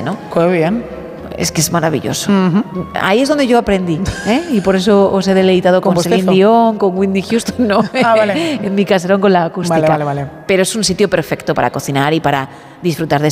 ¿no? Qué bien. Es que es maravilloso. Ahí es donde yo aprendí, ¿eh? Y por eso os he deleitado con Celine bostezo. Dion, con Whitney Houston, no, Vale. en mi caserón con la acústica. Vale. Pero es un sitio perfecto para cocinar y para disfrutar de